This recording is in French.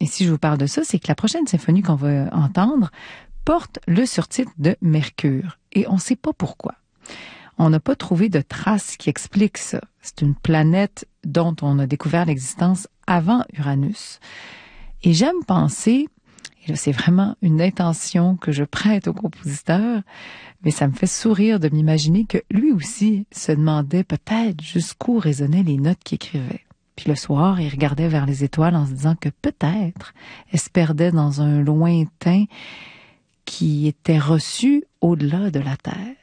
Et si je vous parle de ça, c'est que la prochaine symphonie qu'on va entendre porte le surtitre de Mercure. Et on ne sait pas pourquoi. On n'a pas trouvé de traces qui expliquent ça. C'est une planète dont on a découvert l'existence avant Uranus. Et j'aime penser, et là c'est vraiment une intention que je prête au compositeur, mais ça me fait sourire de m'imaginer que lui aussi se demandait peut-être jusqu'où résonnaient les notes qu'il écrivait. Puis le soir, il regardait vers les étoiles en se disant que peut-être elles se perdaient dans un lointain qui était reçu au-delà de la Terre.